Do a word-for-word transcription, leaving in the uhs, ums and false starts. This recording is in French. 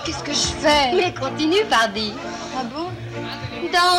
Qu'est-ce que je fais? Mais continue, Pardi. Ah bon? Dans